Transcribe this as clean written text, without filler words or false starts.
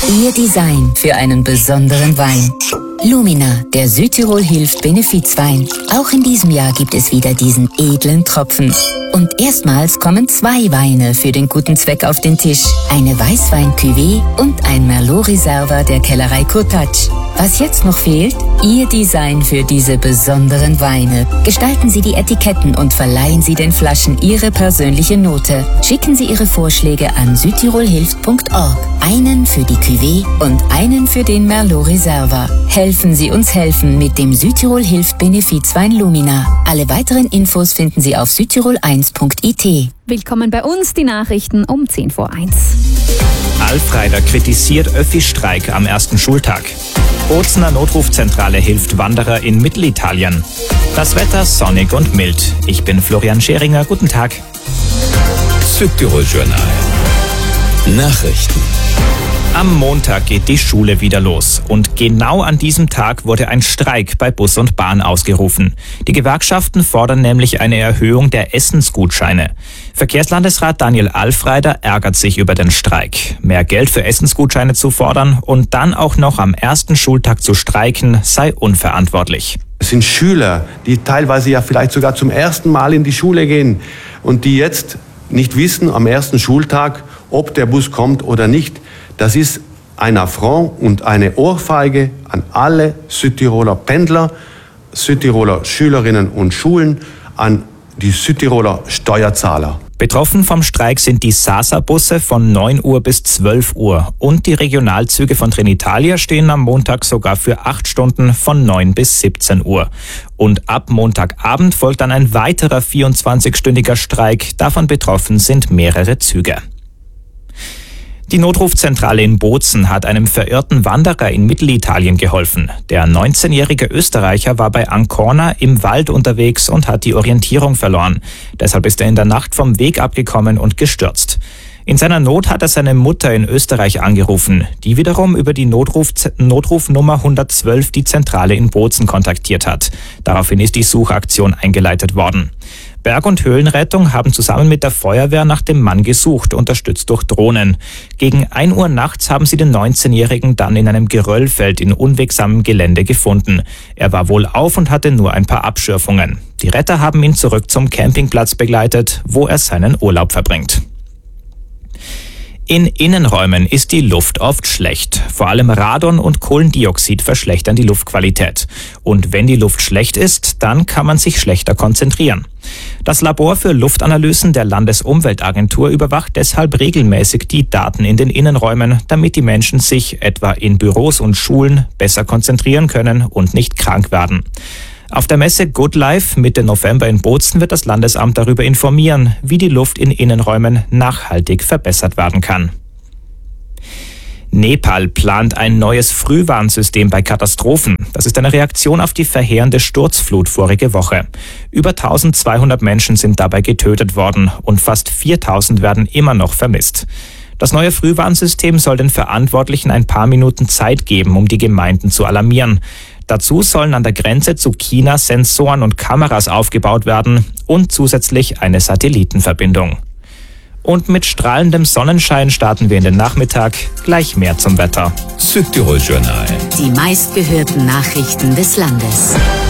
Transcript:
Ihr Design für einen besonderen Wein. Lumina, der Südtirol hilft Benefizwein. Auch in diesem Jahr gibt es wieder diesen edlen Tropfen. Und erstmals kommen 2 Weine für den guten Zweck auf den Tisch. Eine Weißwein-Cuvée und ein Merlot Reserva der Kellerei Kurtatsch. Was jetzt noch fehlt? Ihr Design für diese besonderen Weine. Gestalten Sie die Etiketten und verleihen Sie den Flaschen Ihre persönliche Note. Schicken Sie Ihre Vorschläge an südtirolhilft.org. Einen für die Cuvée und einen für den Merlot Reserva. Helfen Sie uns helfen mit dem Südtirol hilft Benefizwein Lumina. Alle weiteren Infos finden Sie auf südtirol1.it. Willkommen bei uns, die Nachrichten um 10 vor 1. Alfreider kritisiert Öffi-Streik am ersten Schultag. Bozener Notrufzentrale hilft Wanderer in Mittelitalien. Das Wetter sonnig und mild. Ich bin Florian Scheringer. Guten Tag. Südtirol Journal. Nachrichten. Am Montag geht die Schule wieder los und genau an diesem Tag wurde ein Streik bei Bus und Bahn ausgerufen. Die Gewerkschaften fordern nämlich eine Erhöhung der Essensgutscheine. Verkehrslandesrat Daniel Alfreider ärgert sich über den Streik. Mehr Geld für Essensgutscheine zu fordern und dann auch noch am ersten Schultag zu streiken, sei unverantwortlich. Es sind Schüler, die teilweise ja vielleicht sogar zum ersten Mal in die Schule gehen und die jetzt nicht wissen am ersten Schultag, ob der Bus kommt oder nicht. Das ist ein Affront und eine Ohrfeige an alle Südtiroler Pendler, Südtiroler Schülerinnen und Schulen, an die Südtiroler Steuerzahler. Betroffen vom Streik sind die Sasa-Busse von 9 Uhr bis 12 Uhr und die Regionalzüge von Trenitalia stehen am Montag sogar für 8 Stunden von 9 bis 17 Uhr. Und ab Montagabend folgt dann ein weiterer 24-stündiger Streik. Davon betroffen sind mehrere Züge. Die Notrufzentrale in Bozen hat einem verirrten Wanderer in Mittelitalien geholfen. Der 19-jährige Österreicher war bei Ancona im Wald unterwegs und hat die Orientierung verloren. Deshalb ist er in der Nacht vom Weg abgekommen und gestürzt. In seiner Not hat er seine Mutter in Österreich angerufen, die wiederum über die Notrufnummer 112 die Zentrale in Bozen kontaktiert hat. Daraufhin ist die Suchaktion eingeleitet worden. Berg- und Höhlenrettung haben zusammen mit der Feuerwehr nach dem Mann gesucht, unterstützt durch Drohnen. Gegen 1 Uhr nachts haben sie den 19-Jährigen dann in einem Geröllfeld in unwegsamem Gelände gefunden. Er war wohlauf und hatte nur ein paar Abschürfungen. Die Retter haben ihn zurück zum Campingplatz begleitet, wo er seinen Urlaub verbringt. In Innenräumen ist die Luft oft schlecht. Vor allem Radon und Kohlendioxid verschlechtern die Luftqualität. Und wenn die Luft schlecht ist, dann kann man sich schlechter konzentrieren. Das Labor für Luftanalysen der Landesumweltagentur überwacht deshalb regelmäßig die Daten in den Innenräumen, damit die Menschen sich etwa in Büros und Schulen besser konzentrieren können und nicht krank werden. Auf der Messe Good Life Mitte November in Bozen wird das Landesamt darüber informieren, wie die Luft in Innenräumen nachhaltig verbessert werden kann. Nepal plant ein neues Frühwarnsystem bei Katastrophen. Das ist eine Reaktion auf die verheerende Sturzflut vorige Woche. Über 1200 Menschen sind dabei getötet worden und fast 4000 werden immer noch vermisst. Das neue Frühwarnsystem soll den Verantwortlichen ein paar Minuten Zeit geben, um die Gemeinden zu alarmieren. Dazu sollen an der Grenze zu China Sensoren und Kameras aufgebaut werden und zusätzlich eine Satellitenverbindung. Und mit strahlendem Sonnenschein starten wir in den Nachmittag. Gleich mehr zum Wetter. Südtirol Journal. Die meistgehörten Nachrichten des Landes.